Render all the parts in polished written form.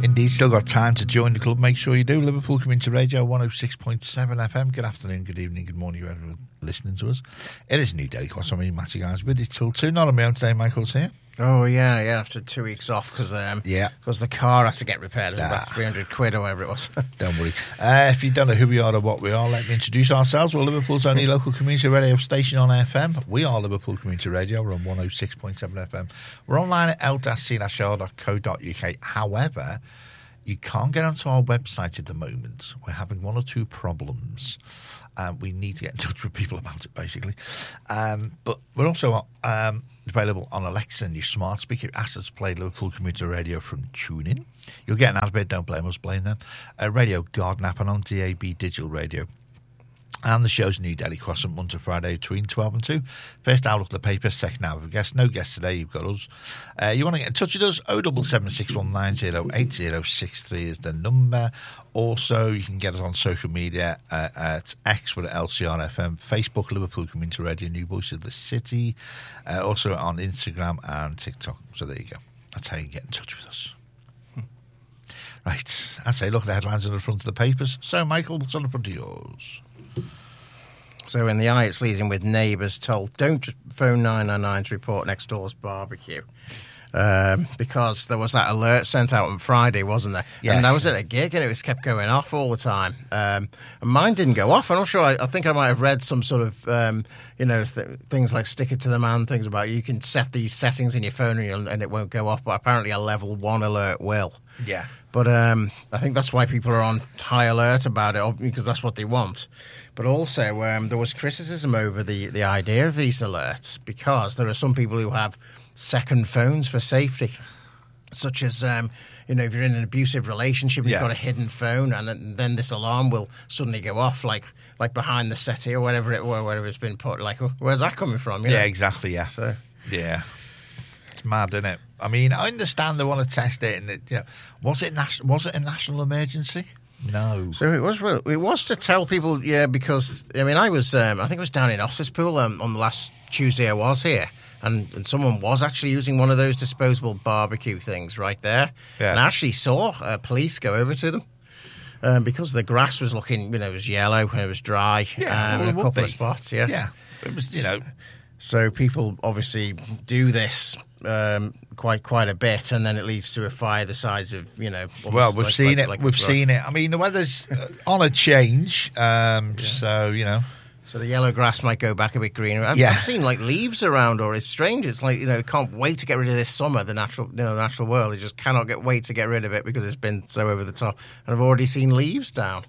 Indeed, still got time to join the club. Make sure you do. Liverpool Community Radio 106.7 FM. Good afternoon, good evening, good morning, everyone listening to us. It is a new daily cross. I mean, Matty guys with you till 2. Not on my own today. Michael's here. Oh, yeah, after 2 weeks off because the car had to get repaired. It was about 300 quid or whatever it was. Don't worry. If you don't know who we are or what we are, let me introduce ourselves. We're Liverpool's only local community radio station on FM. We are Liverpool Community Radio. We're on 106.7 FM. We're online at l-c-r.co.uk. However, you can't get onto our website at the moment. We're having one or two problems. We need to get in touch with people about it, basically. But we're also available on Alexa and your smart speaker. Ask us to play Liverpool Community Radio from TuneIn. You'll get an ad bit. Don't blame us, blame them. Radio Garden app and on DAB digital radio. And the show's New Daily Cross on Monday to Friday between 12 and 2. First hour, look at the paper. Second hour, guest. No guests today. You've got us. You want to get in touch with us? 07761908063 is the number. Also, you can get us on social media at X with LCRFM, Facebook, Liverpool Community Radio, New Voice of the City. Also on Instagram and TikTok. So there you go. That's how you get in touch with us. Right. I say, look at the headlines on the front of the papers. So, Michael, what's on the front of yours? So in the eye, it's leading with neighbours told, don't phone 999 to report next door's barbecue. Because there was that alert sent out on Friday, wasn't there? Yes. And I was at a gig and it was kept going off all the time. And mine didn't go off. I'm not sure. I think I might have read some sort of, things like stick it to the man, things about you can set these settings in your phone and it won't go off. But apparently a level 1 alert will. Yeah. But I think that's why people are on high alert about it, because that's what they want. But also, there was criticism over the idea of these alerts, because there are some people who have second phones for safety, such as, if you're in an abusive relationship, you've got a hidden phone, and then this alarm will suddenly go off, like behind the settee or wherever it's been put. Like, where's that coming from? Yeah, exactly, yeah. So, yeah. It's mad, isn't it? I mean, I understand they want to test it, and was it a national emergency? No. So it was to tell people, because I mean, I think it was down in Ossuspool on the last Tuesday I was here, and someone was actually using one of those disposable barbecue things right there, and I actually saw police go over to them. Because the grass was looking, it was yellow and it was dry. Yeah, in a couple of spots. Yeah, yeah. It was, So people obviously do this quite a bit, and then it leads to a fire the size of Well, we've seen it. We've seen it. I mean, the weather's on a change, so So the yellow grass might go back a bit greener. I've seen like leaves around, or it's strange. It's like can't wait to get rid of this summer. The natural world. It just cannot wait to get rid of it because it's been so over the top. And I've already seen leaves down.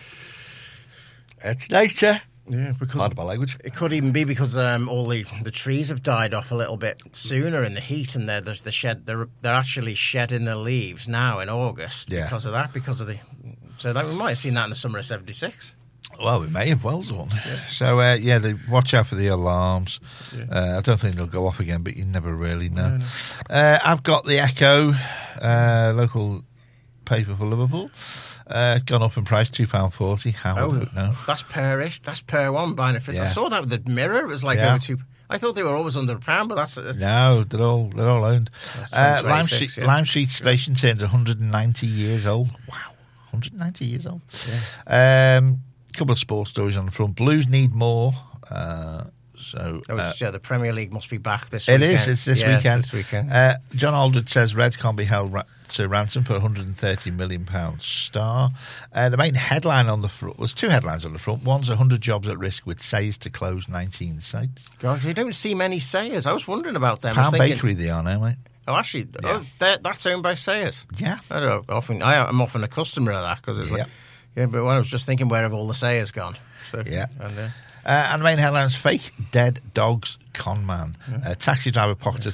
It's nature. Yeah, because Pardon my language. It could even be because all the trees have died off a little bit sooner in the heat, and they're actually shedding their leaves now in August because of that. So that we might have seen that in the summer of '76. Well, we may have well done. Yeah. So they watch out for the alarms. Yeah. I don't think they'll go off again, but you never really know. No. I've got the Echo, local paper for Liverpool. Gone up in price, £2.40. How I don't know. That's per-ish. That's per one buying a fist. I saw that with the Mirror. It was like over £2. I thought they were always under £1, but that's no. They're all owned. Lime Street Station turns 190 years old. Wow, 190 years old. Yeah. Couple of sports stories on the front. Blues need more. The Premier League must be back this weekend. It is. It's this weekend. This weekend. John Aldred says Reds can't be held to ransom for £130 million star. The main headline on the front was two headlines on the front. One's 100 jobs at risk with Sayers to close 19 sites. God, you don't see many Sayers. I was wondering about them. Pound Bakery they are now, mate. Oh, actually, that's owned by Sayers. Yeah. I don't know. I'm often a customer of that because it's like... Yeah, but I was just thinking, where have all the Sayers gone? So, and the main headlines, fake dead dogs con man. A taxi driver pocketed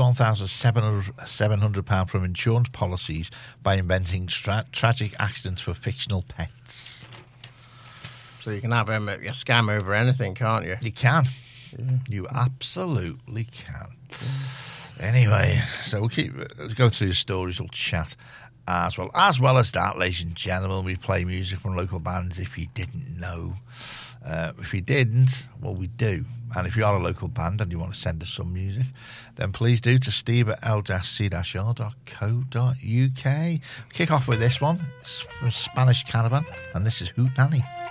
£31,700 from insurance policies by inventing tragic accidents for fictional pets. So you can have a scam over anything, can't you? You can. Yeah. You absolutely can. Anyway, so we'll keep go through the stories, we'll chat as well. As well as that, ladies and gentlemen, we play music from local bands if you didn't know. If you didn't, well, we do. And if you are a local band and you want to send us some music, then please do to steve@l-c-r.co.uk. Kick off with this one. It's from Spanish Caravan, and this is Hoot Nanny.